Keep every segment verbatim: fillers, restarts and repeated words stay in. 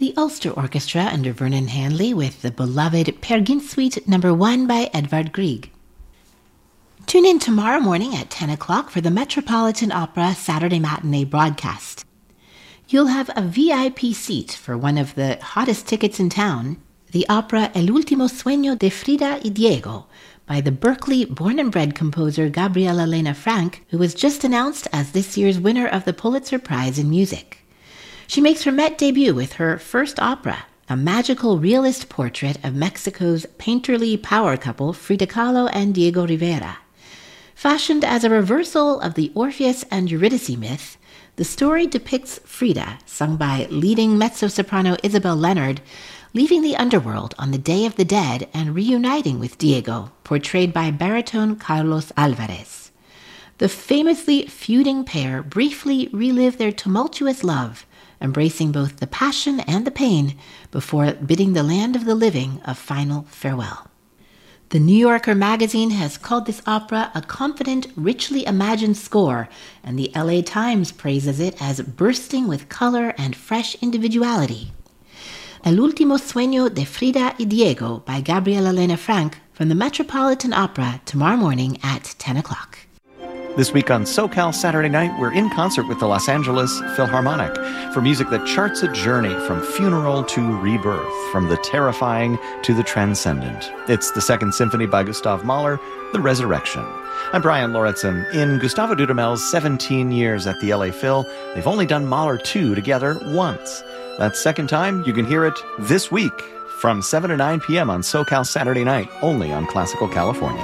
the Ulster Orchestra under Vernon Hanley with the beloved Peer Gynt Suite number one by Edvard Grieg. Tune in tomorrow morning at ten o'clock for the Metropolitan Opera Saturday Matinee broadcast. You'll have a V I P seat for one of the hottest tickets in town, the opera El Último Sueño de Frida y Diego by the Berkeley born and bred composer Gabriela Lena Frank, who was just announced as this year's winner of the Pulitzer Prize in Music. She makes her Met debut with her first opera, a magical realist portrait of Mexico's painterly power couple Frida Kahlo and Diego Rivera. Fashioned as a reversal of the Orpheus and Eurydice myth, the story depicts Frida, sung by leading mezzo-soprano Isabel Leonard, leaving the underworld on the Day of the Dead and reuniting with Diego, portrayed by baritone Carlos Alvarez. The famously feuding pair briefly relive their tumultuous love, embracing both the passion and the pain before bidding the land of the living a final farewell. The New Yorker magazine has called this opera a confident, richly imagined score, and the L A Times praises it as bursting with color and fresh individuality. El Último Sueño de Frida y Diego by Gabriela Lena Frank from the Metropolitan Opera tomorrow morning at ten o'clock. This week on SoCal Saturday Night, we're in concert with the Los Angeles Philharmonic for music that charts a journey from funeral to rebirth, from the terrifying to the transcendent. It's the Second Symphony by Gustav Mahler, The Resurrection. I'm Brian Lauritsen. In Gustavo Dudamel's seventeen years at the L A Phil, they've only done Mahler two together once. That second time, you can hear it this week from seven to nine p.m. on SoCal Saturday Night, only on Classical California.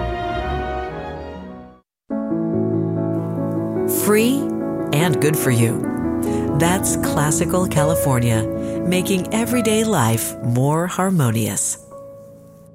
Free and good for you. That's Classical California, making everyday life more harmonious.